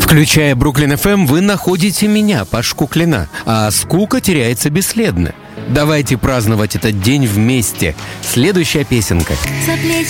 Включая Бруклин ФМ, вы находите меня, Пашку Клина, а скука теряется бесследно. Давайте праздновать этот день вместе. Следующая песенка.